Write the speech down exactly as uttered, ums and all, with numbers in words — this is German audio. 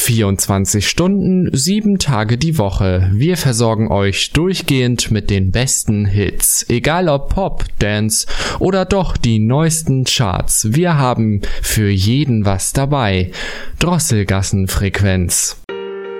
vierundzwanzig Stunden, sieben Tage die Woche. Wir versorgen euch durchgehend mit den besten Hits. Egal ob Pop, Dance oder doch die neuesten Charts. Wir haben für jeden was dabei. Drosselgassenfrequenz.